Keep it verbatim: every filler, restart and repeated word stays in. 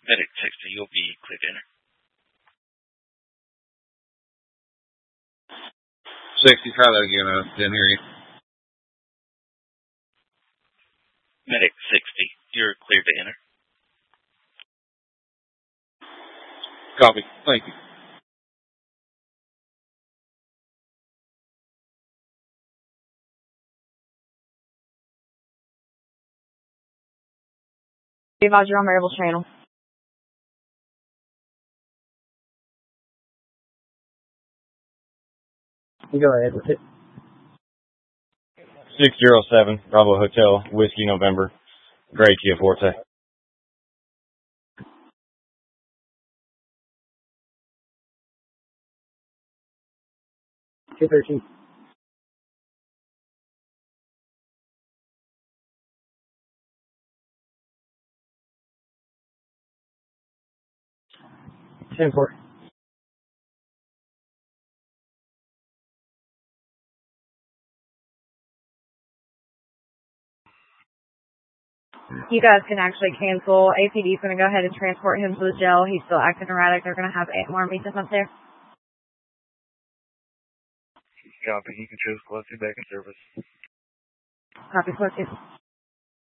Medic sixty, you'll be cleared to enter. sixty, try that again. I didn't hear you. Medic sixty, you're cleared to enter. Copy. Thank you. Be advised you're on variable channel. You go ahead with it. six zero seven, Bravo Hotel, Whiskey November, Gray Kia Forte. two thirteen. ten four. You guys can actually cancel. A P D's going to go ahead and transport him to the jail. He's still acting erratic. They're going to have eight more meetings up there. Copy. You can choose collecting back in service. Copy, collected.